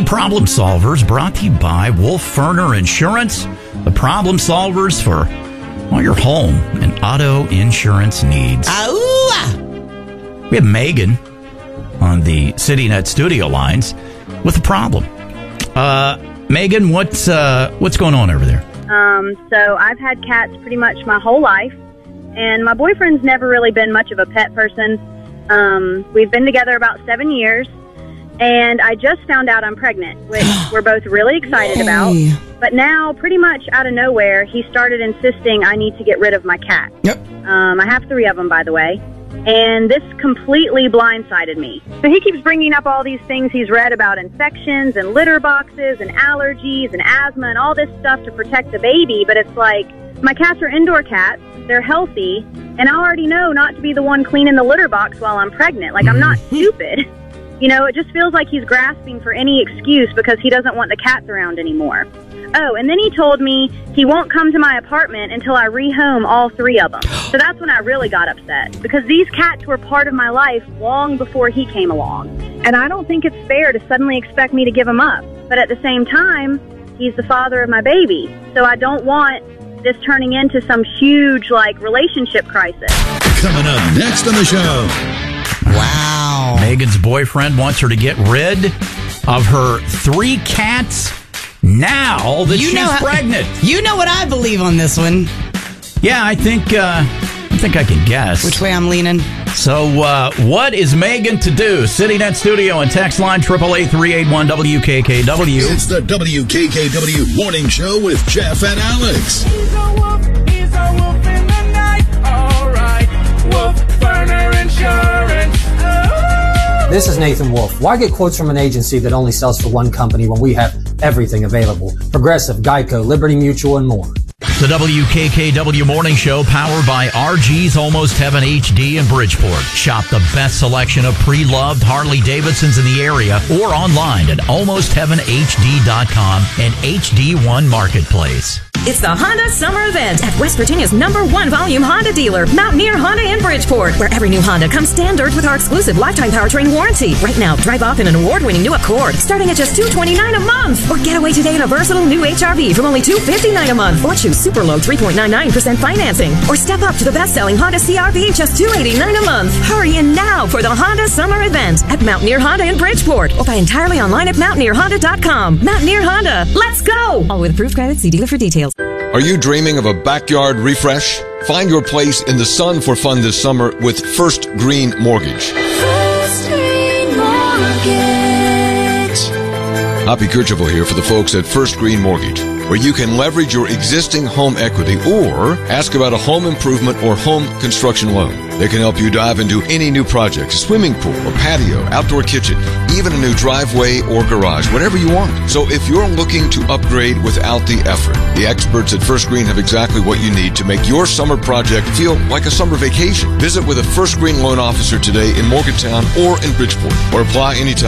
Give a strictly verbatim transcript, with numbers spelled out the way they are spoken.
Problem Solvers, brought to you by Wolf Ferner Insurance. The Problem Solvers for all your home and auto insurance needs. Ow! We have Megan on the CityNet studio lines with a problem. Uh, Megan, what's uh, what's going on over there? Um, so I've had cats pretty much my whole life, and my boyfriend's never really been much of a pet person. Um, we've been together about seven years, and I just found out I'm pregnant, which we're both really excited Yay. about. But now, pretty much out of nowhere, he started insisting I need to get rid of my cat. Yep. Um, I have three of them, by the way. And this completely blindsided me. So he keeps bringing up all these things he's read about infections and litter boxes and allergies and asthma and all this stuff to protect the baby. But it's like, my cats are indoor cats. They're healthy. And I already know not to be the one cleaning the litter box while I'm pregnant. Like, I'm not stupid. You know, it just feels like he's grasping for any excuse because he doesn't want the cats around anymore. Oh, and then he told me he won't come to my apartment until I rehome all three of them. So that's when I really got upset, because these cats were part of my life long before he came along. And I don't think it's fair to suddenly expect me to give him up. But at the same time, he's the father of my baby. So I don't want this turning into some huge, like, relationship crisis. Coming up next on the show. Wow. Megan's boyfriend wants her to get rid of her three cats now that You she's know how- pregnant. You know what I believe on this one. Yeah, I think uh, I think I can guess. Which way I'm leaning. So, uh, what is Megan to do? CityNet Studio and text line triple eight three eight one W K K W. It's the W K K W Morning Show with Jeff and Alex. He's a wolf, he's a wolf in the night. All right, Wolf Ferner Insurance. Oh. This is Nathan Wolf. Why get quotes from an agency that only sells for one company when we have everything available? Progressive, Geico, Liberty Mutual, and more. The W K K W Morning Show, powered by R G's Almost Heaven H D in Bridgeport. Shop the best selection of pre-loved Harley-Davidsons in the area or online at almost heaven H D dot com and H D one Marketplace. It's the Honda Summer Event at West Virginia's number one volume Honda dealer, Mountaineer Honda in Bridgeport, where every new Honda comes standard with our exclusive lifetime powertrain warranty. Right now, drive off in an award-winning new Accord, starting at just two hundred twenty-nine dollars a month. Or get away today in a versatile new H R V from only two hundred fifty-nine dollars a month. Or choose super low three point nine nine percent financing. Or step up to the best-selling Honda C R V, just two hundred eighty-nine dollars a month. Hurry in now for the Honda Summer Event at Mountaineer Honda in Bridgeport. Or buy entirely online at mountaineer honda dot com. Mountaineer Honda, let's go! All with approved credit. See dealer for details. Are you dreaming of a backyard refresh? Find your place in the sun for fun this summer with First Green Mortgage. First Green Mortgage. Hoppy Kercheval here for the folks at First Green Mortgage, where you can leverage your existing home equity or ask about a home improvement or home construction loan. They can help you dive into any new project, a swimming pool, a patio, outdoor kitchen, even a new driveway or garage, whatever you want. So if you're looking to upgrade without the effort, the experts at First Green have exactly what you need to make your summer project feel like a summer vacation. Visit with a First Green loan officer today in Morgantown or in Bridgeport, or apply anytime